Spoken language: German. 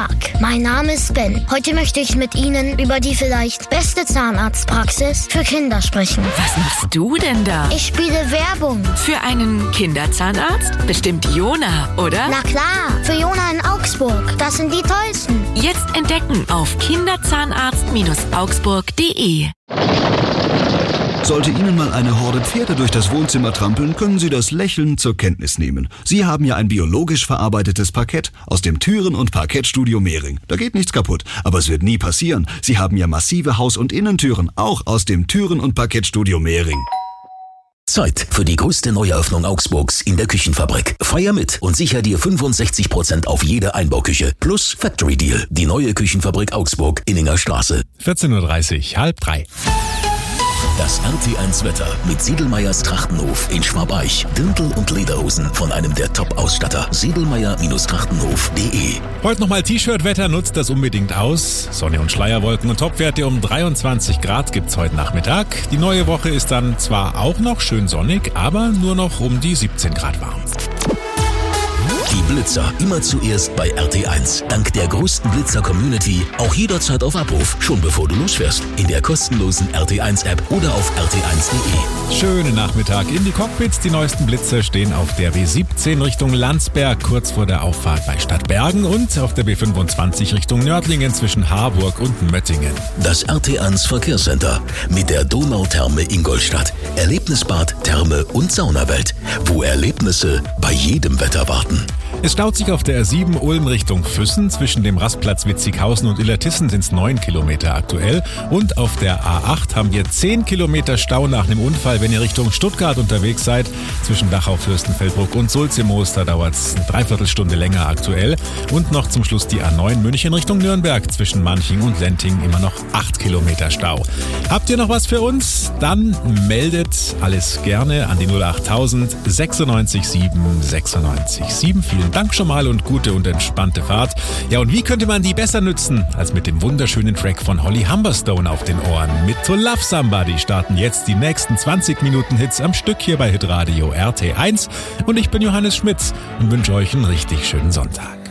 Tag, mein Name ist Ben. Heute möchte ich mit Ihnen über die vielleicht beste Zahnarztpraxis für Kinder sprechen. Was machst du denn da? Ich spiele Werbung. Für einen Kinderzahnarzt? Bestimmt Jona, oder? Na klar, für Jona in Augsburg. Das sind die tollsten. Jetzt entdecken auf kinderzahnarzt-augsburg.de. Sollte Ihnen mal eine Horde Pferde durch das Wohnzimmer trampeln, können Sie das lächelnd zur Kenntnis nehmen. Sie haben ja ein biologisch verarbeitetes Parkett aus dem Türen- und Parkettstudio Mehring. Da geht nichts kaputt, aber es wird nie passieren. Sie haben ja massive Haus- und Innentüren, auch aus dem Türen- und Parkettstudio Mehring. Zeit für die größte Neueröffnung Augsburgs in der Küchenfabrik. Feier mit und sicher dir 65% auf jede Einbauküche. Plus Factory Deal. Die neue Küchenfabrik Augsburg, Inninger Straße. 14.30 Uhr, 2:30. Das RT1 Wetter mit Siedelmeyers Trachtenhof in Schwabeich. Dirndl und Lederhosen von einem der Top-Ausstatter. Siedelmeyer-Trachtenhof.de. Heute nochmal T-Shirt-Wetter, nutzt das unbedingt aus. Sonne und Schleierwolken und Topwerte um 23 Grad gibt's heute Nachmittag. Die neue Woche ist dann zwar auch noch schön sonnig, aber nur noch um die 17 Grad warm. Die Blitzer immer zuerst bei RT1. Dank der größten Blitzer-Community auch jederzeit auf Abruf, schon bevor du losfährst. In der kostenlosen RT1-App oder auf rt1.de. Schönen Nachmittag in die Cockpits. Die neuesten Blitzer stehen auf der B17 Richtung Landsberg, kurz vor der Auffahrt bei Stadtbergen, und auf der B25 Richtung Nördlingen zwischen Harburg und Möttingen. Das RT1 Verkehrscenter mit der Donautherme Ingolstadt. Erlebnisbad, Therme und Saunawelt, wo Erlebnisse bei jedem Wetter warten. Es staut sich auf der R7 Ulm Richtung Füssen. Zwischen dem Rastplatz Witzighausen und Illertissen sind es 9 Kilometer aktuell. Und auf der A8 haben wir 10 Kilometer Stau nach einem Unfall, wenn ihr Richtung Stuttgart unterwegs seid. Zwischen Dachau, Fürstenfeldbruck und Sulzimoos, da dauert es eine Dreiviertelstunde länger aktuell. Und noch zum Schluss die A9 München Richtung Nürnberg. Zwischen Manching und Lenting immer noch 8 Kilometer Stau. Habt ihr noch was für uns? Dann meldet alles gerne an die 08000 96 7 96 7. Vielen Dank schon mal und gute und entspannte Fahrt. Ja, und wie könnte man die besser nützen als mit dem wunderschönen Track von Holly Humberstone auf den Ohren? Mit To Love Somebody starten jetzt die nächsten 20 Minuten Hits am Stück hier bei Hitradio RT1. Und ich bin Johannes Schmitz und wünsche euch einen richtig schönen Sonntag.